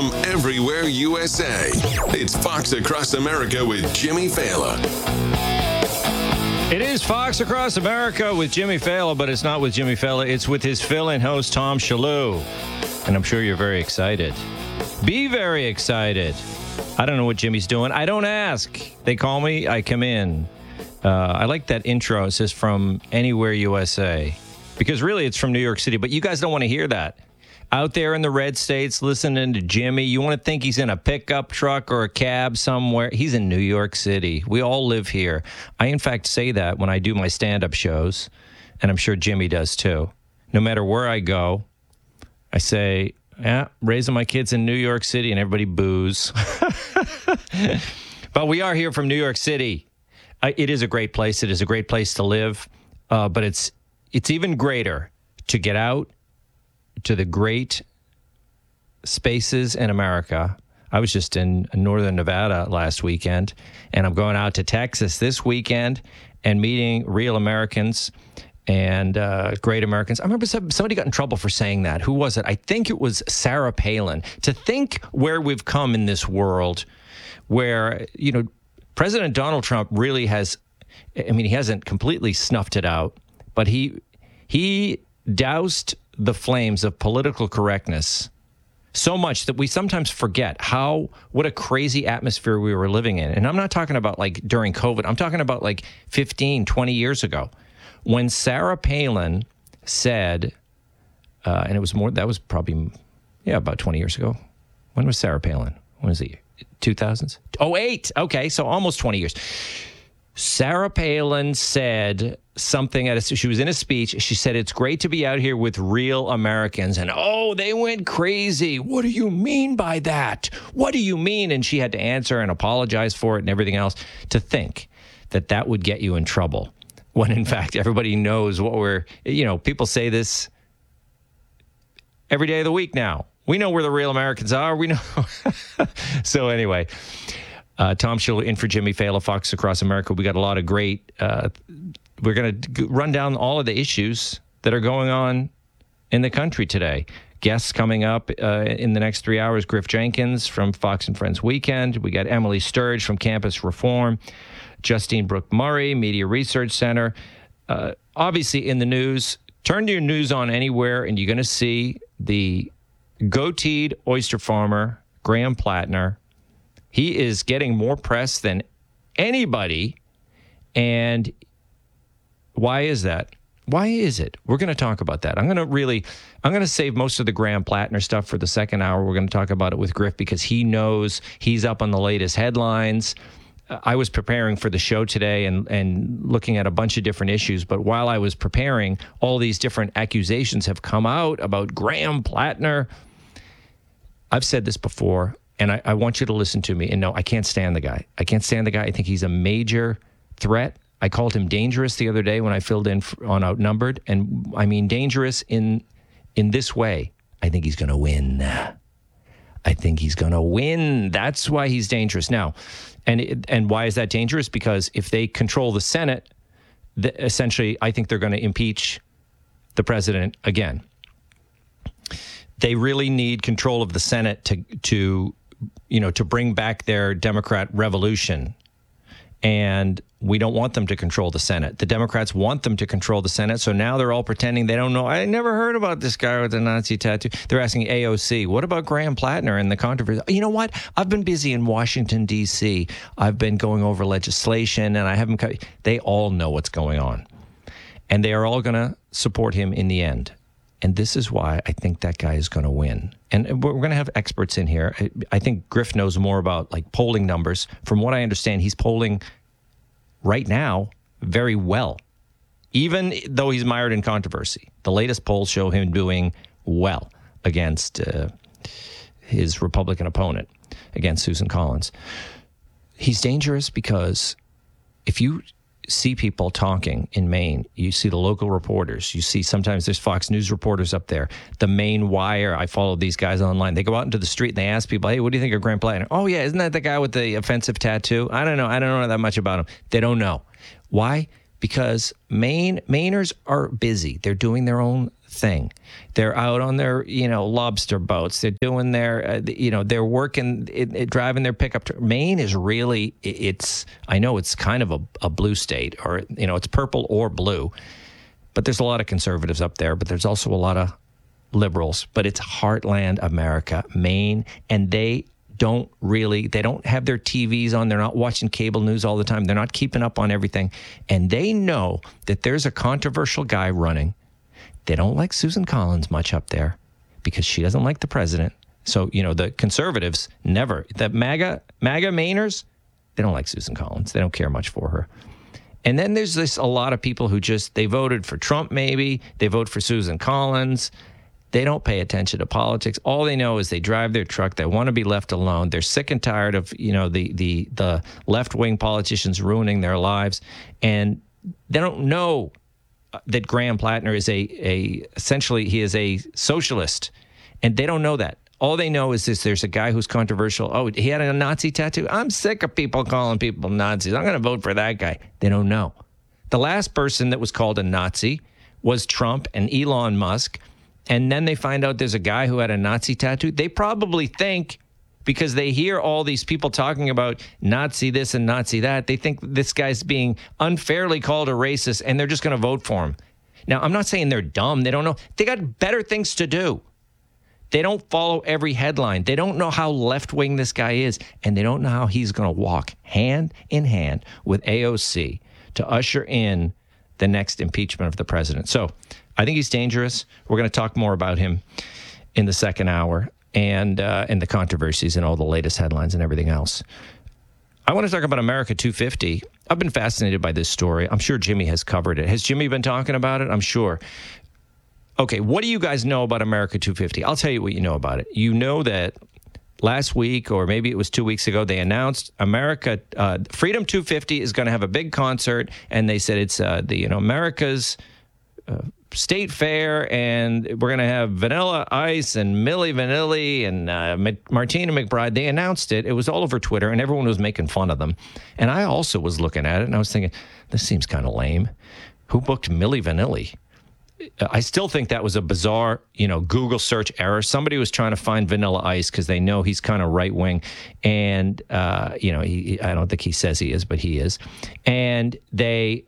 from everywhere USA. It's Fox Across America with Jimmy Fallon. It is Fox Across America with Jimmy Fallon, but it's not with Jimmy Fallon. It's with his fill-in host, Tom Shillue. And I'm sure you're very excited. Be very excited. I don't know what Jimmy's doing. I don't ask. They call me. I come in. I like that intro. It says from anywhere USA. Because really it's from New York City. But you guys don't want to hear that. Out there in the red states listening to Jimmy, you want to think he's in a pickup truck or a cab somewhere. He's in New York City. We all live here. I, in fact, say that when I do my stand-up shows, and I'm sure Jimmy does too. No matter where I go, I say, yeah, raising my kids in New York City, and everybody boos. But we are here from New York City. It is a great place. It is a great place to live. But it's even greater to get out to the great spaces in America. I was just in northern Nevada last weekend, and I'm going out to Texas this weekend and meeting real Americans and great Americans. I remember somebody got in trouble for saying that. Who was it? I think it was Sarah Palin. To think where we've come in this world where, you know, President Donald Trump really has, I mean, he hasn't completely snuffed it out, but he doused the flames of political correctness so much that we sometimes forget what a crazy atmosphere we were living in. And I'm not talking about like during COVID. I'm talking about like 15, 20 years ago when Sarah Palin said, and it was that was probably, about 20 years ago. When was Sarah Palin? When was it? 2000s? 08. Okay, so almost 20 years. Sarah Palin said something she was in a speech. She said, it's great to be out here with real Americans. And, they went crazy. What do you mean by that? What do you mean? And she had to answer and apologize for it and everything else. To think that would get you in trouble when, in fact, everybody knows what people say this every day of the week now. We know where the real Americans are. We know. So anyway, Tom Shillue in for Jimmy Fallon, Fox Across America. We got a lot of great, we're going to run down all of the issues that are going on in the country today. Guests coming up in the next 3 hours, Griff Jenkins from Fox and Friends Weekend. We got Emily Sturge from Campus Reform, Justine Brooke Murray, Media Research Center. Obviously in the news, turn your news on anywhere and you're going to see the goateed oyster farmer, Graham Plattner. He is getting more press than anybody. And why is that? Why is it? We're going to talk about that. I'm going to save most of the Graham Plattner stuff for the second hour. We're going to talk about it with Griff because he knows he's up on the latest headlines. I was preparing for the show today and looking at a bunch of different issues. But while I was preparing, all these different accusations have come out about Graham Plattner. I've said this before. And I want you to listen to me. And no, I can't stand the guy. I think he's a major threat. I called him dangerous the other day when I filled in on Outnumbered. And I mean dangerous in this way. I think he's going to win. That's why he's dangerous. Now, and why is that dangerous? Because if they control the Senate, essentially, I think they're going to impeach the president again. They really need control of the Senate to bring back their Democrat revolution. And we don't want them to control the Senate. The Democrats want them to control the Senate. So now they're all pretending they don't know. I never heard about this guy with the Nazi tattoo. They're asking AOC, what about Graham Plattner and the controversy? You know what? I've been busy in Washington, D.C. I've been going over legislation and I haven't. They all know what's going on. And they are all going to support him in the end. And this is why I think that guy is going to win. And we're going to have experts in here. I think Griff knows more about like polling numbers. From what I understand, he's polling right now very well, even though he's mired in controversy. The latest polls show him doing well against his Republican opponent, against Susan Collins. He's dangerous because if you see people talking in Maine, you see the local reporters, you see sometimes there's Fox News reporters up there, the Maine Wire. I follow these guys online. They go out into the street and they ask people, hey, what do you think of Graham Plattner? Oh yeah, isn't that the guy with the offensive tattoo? I don't know that much about him. They don't know. Why? Because Mainers are busy. They're doing their own thing. They're out on their, lobster boats. They're doing their, they're working, driving their pickup truck. Maine is really, I know it's kind of a blue state, or, it's purple or blue, but there's a lot of conservatives up there, but there's also a lot of liberals. But it's heartland America, Maine, and they don't have their TVs on. They're not watching cable news all the time. They're not keeping up on everything. And they know that there's a controversial guy running. They don't like Susan Collins much up there because she doesn't like the president. So, the conservatives never, the MAGA Mainers, they don't like Susan Collins. They don't care much for her. And then there's a lot of people who they voted for Trump maybe. They vote for Susan Collins. They don't pay attention to politics. All they know is they drive their truck. They want to be left alone. They're sick and tired of, the left-wing politicians ruining their lives. And they don't know that Graham Plattner is essentially he is a socialist. And they don't know that. All they know is there's a guy who's controversial. Oh, he had a Nazi tattoo. I'm sick of people calling people Nazis. I'm going to vote for that guy. They don't know. The last person that was called a Nazi was Trump and Elon Musk. And then they find out there's a guy who had a Nazi tattoo. They probably think, because they hear all these people talking about Nazi this and Nazi that, they think this guy's being unfairly called a racist, and they're just going to vote for him. Now, I'm not saying they're dumb. They don't know. They got better things to do. They don't follow every headline. They don't know how left-wing this guy is, and they don't know how he's going to walk hand in hand with AOC to usher in the next impeachment of the president. So I think he's dangerous. We're going to talk more about him in the second hour and the controversies and all the latest headlines and everything else. I want to talk about America 250. I've been fascinated by this story. I'm sure Jimmy has covered it. Has Jimmy been talking about it? I'm sure. Okay, what do you guys know about America 250? I'll tell you what you know about it. You know that last week, or maybe it was 2 weeks ago, they announced Freedom 250 is going to have a big concert, and they said it's America's State Fair, and we're going to have Vanilla Ice and Milli Vanilli and Martina McBride. They announced it. It was all over Twitter, and everyone was making fun of them. And I also was looking at it, and I was thinking, this seems kind of lame. Who booked Milli Vanilli? I still think that was a bizarre, Google search error. Somebody was trying to find Vanilla Ice because they know he's kind of right wing, and I don't think he says he is, but he is. And they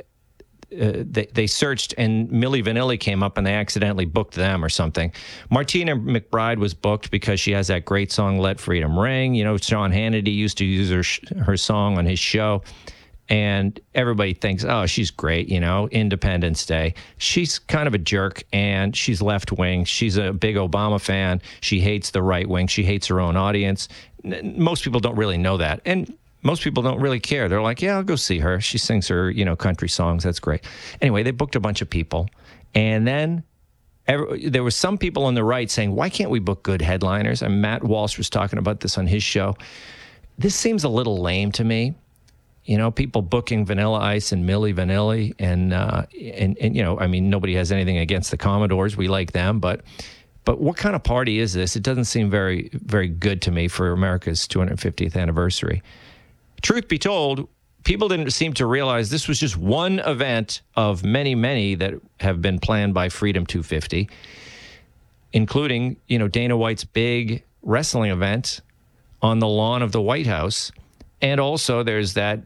searched, and Milli Vanilli came up, and they accidentally booked them or something. Martina McBride was booked because she has that great song "Let Freedom Ring." Sean Hannity used to use her song on his show. And everybody thinks, oh, she's great, Independence Day. She's kind of a jerk, and she's left-wing. She's a big Obama fan. She hates the right wing. She hates her own audience. Most people don't really know that. And most people don't really care. They're like, yeah, I'll go see her. She sings her, country songs. That's great. Anyway, they booked a bunch of people. And then there were some people on the right saying, why can't we book good headliners? And Matt Walsh was talking about this on his show. This seems a little lame to me. People booking Vanilla Ice and Milli Vanilli, and nobody has anything against the Commodores. We like them, but what kind of party is this? It doesn't seem very, very good to me for America's 250th anniversary. Truth be told, people didn't seem to realize this was just one event of many, many that have been planned by Freedom 250, including, Dana White's big wrestling event on the lawn of the White House. And also there's that,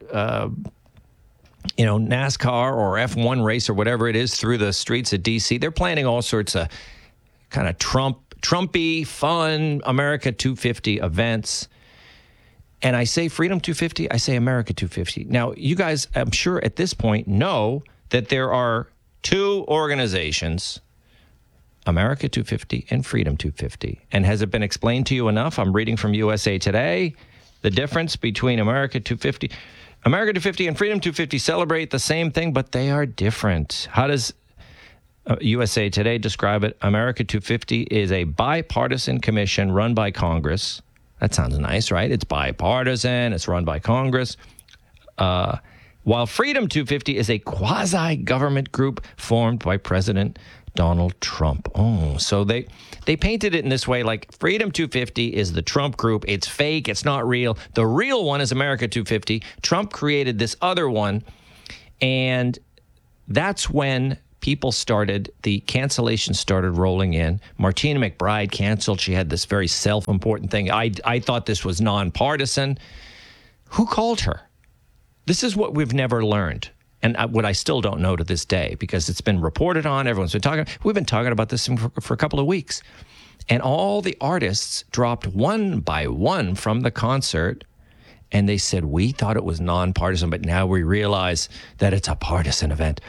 NASCAR or F1 race or whatever it is through the streets of D.C. They're planning all sorts of kind of Trumpy, fun America 250 events. And I say Freedom 250, I say America 250. Now, you guys, I'm sure at this point, know that there are two organizations, America 250 and Freedom 250. And has it been explained to you enough? I'm reading from USA Today. The difference between America 250 and Freedom 250 celebrate the same thing, but they are different. How does USA Today describe it? America 250 is a bipartisan commission run by Congress. That sounds nice, right? It's bipartisan. It's run by Congress. While Freedom 250 is a quasi-government group formed by President Donald Trump. Oh, so they painted it in this way, like Freedom 250 is the Trump group. It's fake. It's not real. The real one is America 250. Trump created this other one. And that's when the cancellations started rolling in. Martina McBride canceled. She had this very self-important thing. I thought this was nonpartisan. Who called her? This is what we've never learned. And what I still don't know to this day, because it's been reported on, everyone's been talking. We've been talking about this for a couple of weeks. And all the artists dropped one by one from the concert. And they said, we thought it was nonpartisan, but now we realize that it's a partisan event.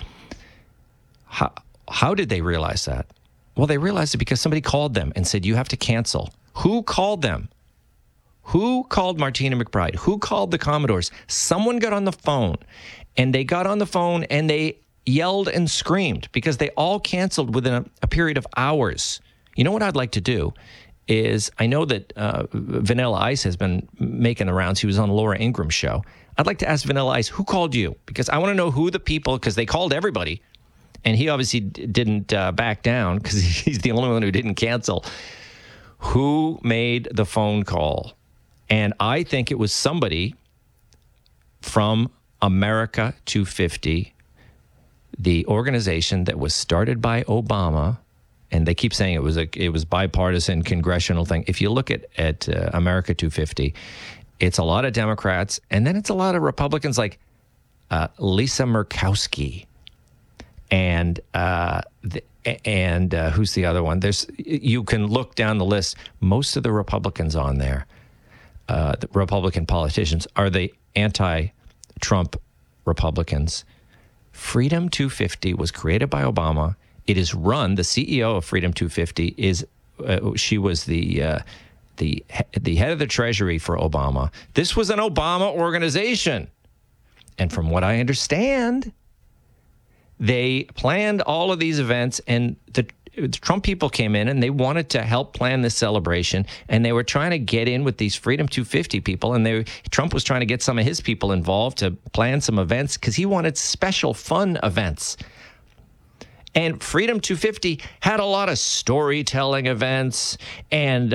How did they realize that? Well, they realized it because somebody called them and said, you have to cancel. Who called them? Who called Martina McBride? Who called the Commodores? Someone got on the phone, and they got on the phone and they yelled and screamed because they all canceled within a period of hours. You know what I'd like to do is, I know that Vanilla Ice has been making the rounds. He was on Laura Ingram's show. I'd like to ask Vanilla Ice, who called you? Because I want to know who the people, because they called everybody, and he obviously didn't back down because he's the only one who didn't cancel. Who made the phone call? And I think it was somebody from America 250, the organization that was started by Obama. And they keep saying it was bipartisan congressional thing. If you look at America 250, it's a lot of Democrats, and then it's a lot of Republicans like Lisa Murkowski, and who's the other one? You can look down the list. Most of the Republicans on there, the Republican politicians, are the anti-Trump Republicans. Freedom 250 was created by Obama. It is run. The CEO of Freedom 250 is she was the head of the Treasury for Obama. This was an Obama organization, and from what I understand, they planned all of these events, and the Trump people came in and they wanted to help plan this celebration, and they were trying to get in with these Freedom 250 people, and Trump was trying to get some of his people involved to plan some events because he wanted special fun events. And Freedom 250 had a lot of storytelling events and,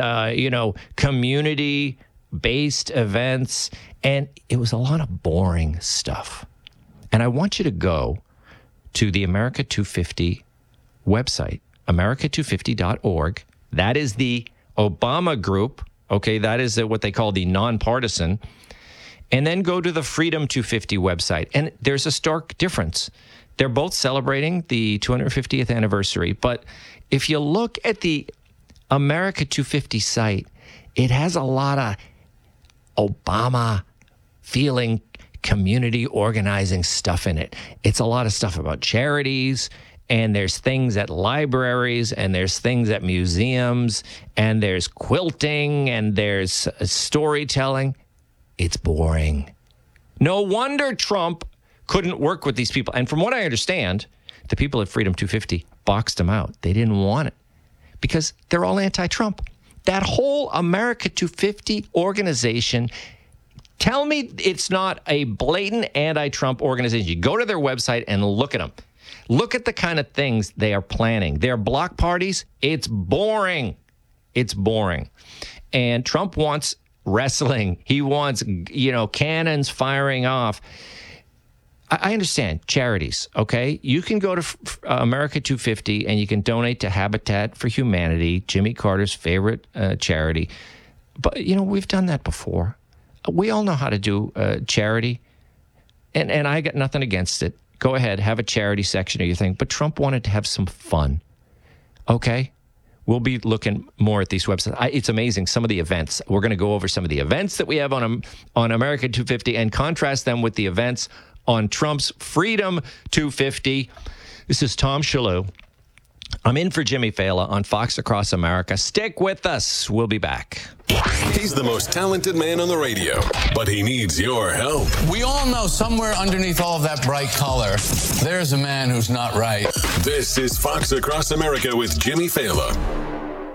community-based events. And it was a lot of boring stuff. And I want you to go to the America 250 website, america250.org. That is the Obama group. Okay, that is what they call the nonpartisan. And then go to the Freedom 250 website. And there's a stark difference. They're both celebrating the 250th anniversary. But if you look at the America 250 site, it has a lot of Obama feeling community organizing stuff in it. It's a lot of stuff about charities, and there's things at libraries, and there's things at museums, and there's quilting, and there's storytelling. It's boring. No wonder Trump couldn't work with these people. And from what I understand, the people at Freedom 250 boxed them out. They didn't want it because they're all anti-Trump. That whole America 250 organization, tell me it's not a blatant anti-Trump organization. You go to their website and look at them. Look at the kind of things they are planning. Their block parties, it's boring. It's boring. And Trump wants wrestling. He wants, cannons firing off. I understand charities, okay? You can go to America 250 and you can donate to Habitat for Humanity, Jimmy Carter's favorite charity. But, we've done that before. We all know how to do charity, and I got nothing against it. Go ahead, have a charity section of your thing. But Trump wanted to have some fun, okay? We'll be looking more at these websites. It's amazing, some of the events. We're going to go over some of the events that we have on America 250 and contrast them with the events on Trump's Freedom 250. This is Tom Shalhoub. I'm in for Jimmy Fallon on Fox Across America. Stick with us. We'll be back. He's the most talented man on the radio, but he needs your help. We all know somewhere underneath all of that bright color, there's a man who's not right. This is Fox Across America with Jimmy Fallon.